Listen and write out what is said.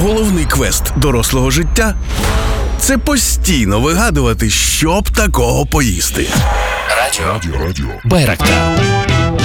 Головний квест дорослого життя – це постійно вигадувати, що б такого поїсти. Радіо. Байрактар.